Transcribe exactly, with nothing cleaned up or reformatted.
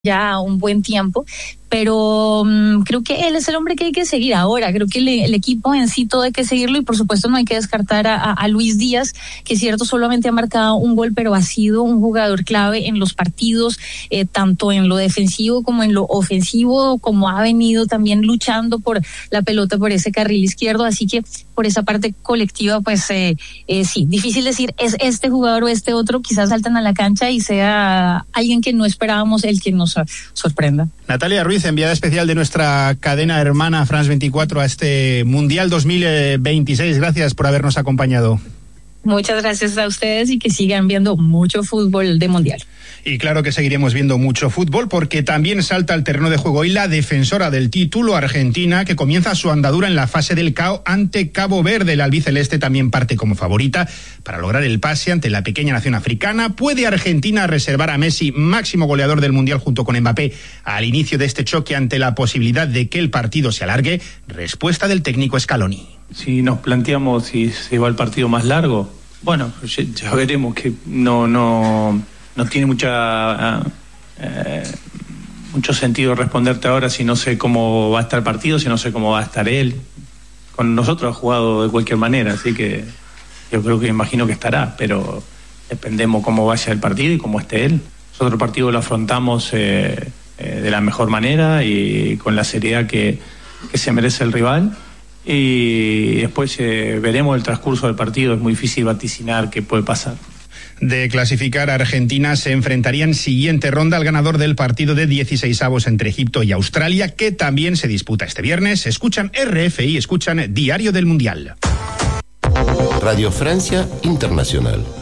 ya un buen tiempo, pero um, creo que él es el hombre que hay que seguir ahora. Creo que el, el equipo en sí todo hay que seguirlo, y por supuesto no hay que descartar a, a, a Luis Díaz, que es cierto solamente ha marcado un gol, pero ha sido un jugador clave en los partidos, eh, tanto en lo defensivo como en lo ofensivo, como ha venido también luchando por la pelota por ese carril izquierdo. Así que por esa parte colectiva, pues eh, eh, sí, difícil decir es este jugador o este otro. Quizás saltan a la cancha y sea alguien que no esperábamos el que nos sorprenda. Natalia Ruiz, enviada especial de nuestra cadena hermana France veinticuatro a este Mundial dos mil veintiséis. Gracias por habernos acompañado. Muchas gracias a ustedes y que sigan viendo mucho fútbol de Mundial. Y claro que seguiremos viendo mucho fútbol, porque también salta al terreno de juego hoy la defensora del título, Argentina, que comienza su andadura en la fase del K O ante Cabo Verde. El albiceleste también parte como favorita para lograr el pase ante la pequeña nación africana. ¿Puede Argentina reservar a Messi, máximo goleador del Mundial junto con Mbappé, al inicio de este choque ante la posibilidad de que el partido se alargue? Respuesta del técnico Scaloni. Si nos planteamos si se va el partido más largo, bueno, ya, ya veremos, que no no no tiene mucha eh, mucho sentido responderte ahora si no sé cómo va a estar el partido, si no sé cómo va a estar él. Con nosotros ha jugado de cualquier manera, así que yo creo que imagino que estará, pero dependemos cómo vaya el partido y cómo esté él. Nosotros el partido lo afrontamos eh, eh, de la mejor manera y con la seriedad que, que se merece el rival. Y después eh, veremos el transcurso del partido. Es muy difícil vaticinar qué puede pasar. De clasificar a Argentina, se enfrentaría en siguiente ronda al ganador del partido de dieciseisavos entre Egipto y Australia, que también se disputa este viernes. Escuchan R F I, escuchan Diario del Mundial. Radio Francia Internacional.